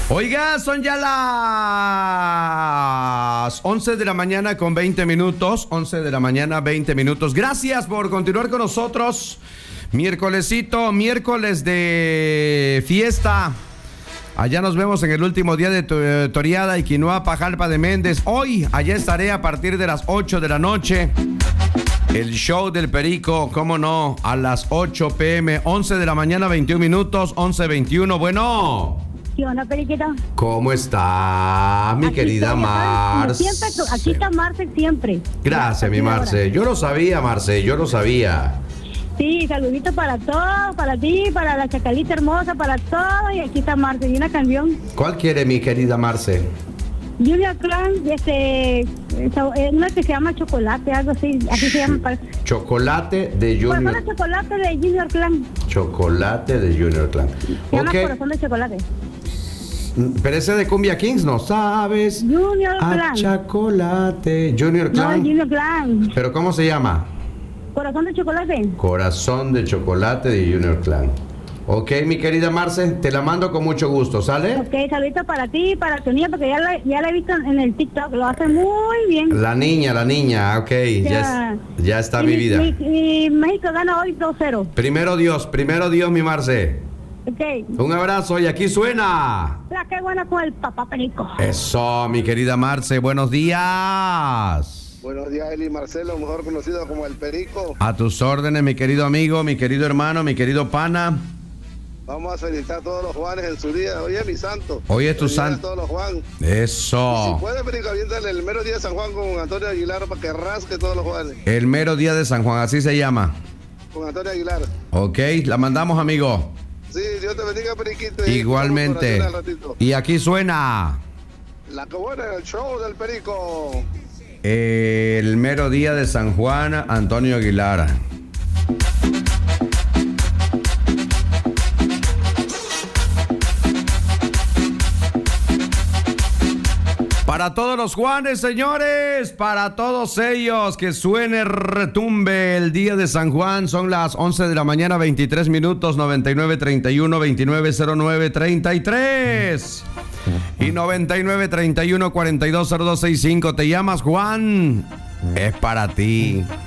Oiga, son ya las 11 de la mañana con 20 minutos. 11 de la mañana, 20 minutos. Gracias por continuar con nosotros. Miércolesito, miércoles de fiesta. Allá nos vemos en el último día de Toriada y Quinoa Pajalpa de Méndez. Hoy, allá estaré a partir de las 8 de la noche. El show del Perico, cómo no, a las 8 p.m. 11 de la mañana, 21 minutos, 11:21. Bueno. ¿Qué onda, Periquito? ¿Cómo está, mi querida Marce? Siempre, aquí está Marce siempre. Gracias, mi Marce. Yo lo sabía, Marce, yo lo sabía. Sí, saludito para todos, para ti, para la chacalita hermosa, para todo. Y aquí está Marce. Y una canción. ¿Cuál quiere, mi querida Marce? Junior Clan, una que se llama Chocolate, algo así se llama. Parece. Chocolate de Junior. Corazón de Chocolate de Junior Clan. Chocolate de Junior Clan. Se llama Corazón de Chocolate. Pero ese de Cumbia Kings, ¿no sabes? Junior Clan. Chocolate. Junior Clan. No, Junior Clan. ¿Pero cómo se llama? Corazón de Chocolate. Corazón de Chocolate de Junior Clan. Ok, mi querida Marce, te la mando con mucho gusto, ¿sale? Ok, saludito para ti y para tu niña, porque ya la he visto en el TikTok, lo hace muy bien. La niña, ok, ya está mi vida. Y México gana hoy 2-0. Primero Dios, mi Marce. Ok. Un abrazo y aquí suena. La que buena con el papá Perico. Eso, mi querida Marce, buenos días. Buenos días, Eli Marcelo, mejor conocido como el Perico. A tus órdenes, mi querido amigo, mi querido hermano, mi querido pana. Vamos a felicitar a todos los Juanes en su día. Hoy es mi santo. Hoy es tu santo. A todos los Juan. Eso. Si puede, Perico, aviéntale el mero día de San Juan con Antonio Aguilar para que rasque todos los Juanes. El mero día de San Juan, así se llama. Con Antonio Aguilar. Ok, la mandamos, amigo. Sí, Dios te bendiga, Periquito. Igualmente. Y aquí suena. La que buena, el show del Perico. El mero día de San Juan, Antonio Aguilar. Para todos los Juanes, señores, para todos ellos, que suene, retumbe el día de San Juan. Son las 11 de la mañana, 23 minutos, 9931 2909 33 y 9931 420265. Te llamas Juan, es para ti.